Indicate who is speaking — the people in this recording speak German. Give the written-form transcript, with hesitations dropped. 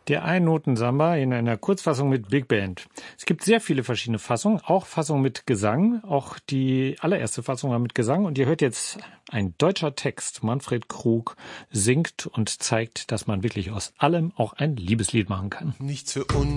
Speaker 1: Der Einnoten-Samba in einer Kurzfassung mit Big Band. Es gibt sehr viele verschiedene Fassungen, auch Fassungen mit Gesang. Auch die allererste Fassung war mit Gesang. Und ihr hört jetzt ein deutscher Text. Manfred Krug singt und zeigt, dass man wirklich aus allem auch ein Liebeslied machen kann.
Speaker 2: Nichts für